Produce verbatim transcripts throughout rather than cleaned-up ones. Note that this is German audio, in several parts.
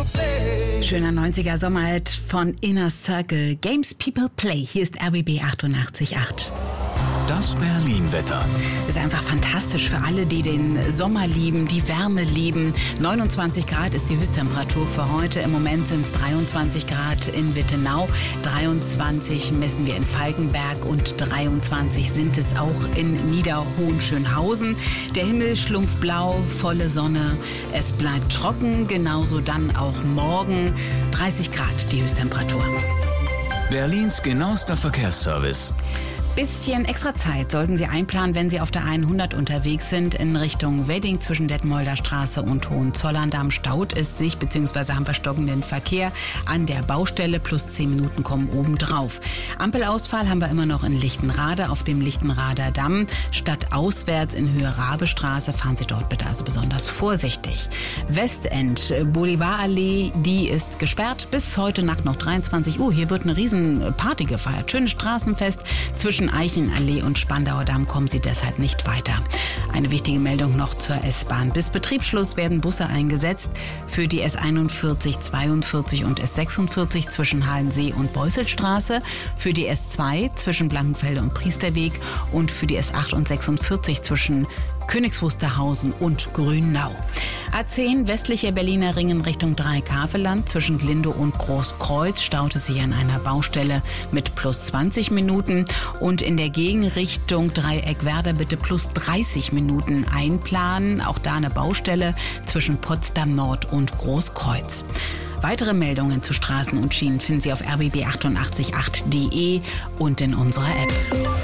Schöner neunziger Sommerhit von Inner Circle. Games People Play. Hier ist R B B achtundachtzig Komma acht. Das Berlin-Wetter. Ist einfach fantastisch für alle, die den Sommer lieben, die Wärme lieben. neunundzwanzig Grad ist die Höchsttemperatur für heute. Im Moment sind es dreiundzwanzig Grad in Wittenau, dreiundzwanzig messen wir in Falkenberg und dreiundzwanzig sind es auch in Niederhohenschönhausen. Der Himmel schlumpfblau, volle Sonne. Es bleibt trocken, genauso dann auch morgen. dreißig Grad die Höchsttemperatur. Berlins genauester Verkehrsservice. Bisschen extra Zeit sollten Sie einplanen, wenn Sie auf der hundert unterwegs sind in Richtung Wedding zwischen Detmolder Straße und Hohenzollern-Damm. Staut es sich bzw. haben wir stockenden Verkehr an der Baustelle. Plus zehn Minuten kommen obendrauf. Ampelausfall haben wir immer noch in Lichtenrade auf dem Lichtenrader Damm. Stadtauswärts in Höhe Rabestraße fahren Sie dort bitte also besonders vorsichtig. Westend, Bolivarallee, die ist gesperrt bis heute Nacht noch dreiundzwanzig Uhr. Hier wird eine riesen Party gefeiert. Schönes Straßenfest zwischen Eichenallee und Spandauer Damm kommen Sie deshalb nicht weiter. Eine wichtige Meldung noch zur S-Bahn. Bis Betriebsschluss werden Busse eingesetzt für die S einundvierzig, zweiundvierzig und S sechsundvierzig zwischen Halensee und Beusselstraße, für die S zwei zwischen Blankenfelde und Priesterweg und für die S acht und sechsundvierzig zwischen Königs Wusterhausen und Grünau. A zehn westliche Berliner Ring in Richtung Dreieck-Havelland zwischen Glindow und Großkreuz staute sich an einer Baustelle mit plus zwanzig Minuten und in der Gegenrichtung Dreieck-Werder bitte plus dreißig Minuten einplanen. Auch da eine Baustelle zwischen Potsdam Nord und Großkreuz. Weitere Meldungen zu Straßen und Schienen finden Sie auf r b b achtundachtzig Komma acht punkt d e und in unserer App.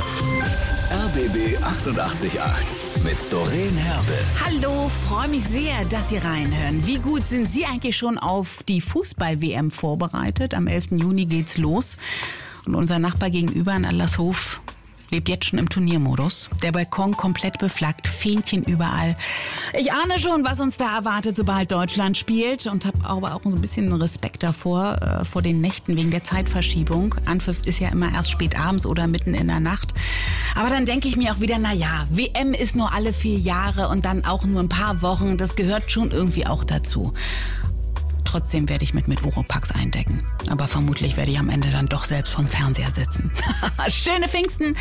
R B B achtundachtzig Komma acht mit Doreen Herbe. Hallo, freue mich sehr, dass Sie reinhören. Wie gut sind Sie eigentlich schon auf die Fußball-W M vorbereitet? Am elften Juni geht's los. Und unser Nachbar gegenüber in Adlershof lebt jetzt schon im Turniermodus. Der Balkon komplett beflaggt, Fähnchen überall. Ich ahne schon, was uns da erwartet, sobald Deutschland spielt und habe aber auch so ein bisschen Respekt davor, äh, vor den Nächten wegen der Zeitverschiebung. Anpfiff ist ja immer erst spät abends oder mitten in der Nacht. Aber dann denke ich mir auch wieder, na ja, W M ist nur alle vier Jahre und dann auch nur ein paar Wochen. Das gehört schon irgendwie auch dazu. Trotzdem werde ich mit mit Oropax eindecken. Aber vermutlich werde ich am Ende dann doch selbst vorm Fernseher sitzen. Schöne Pfingsten!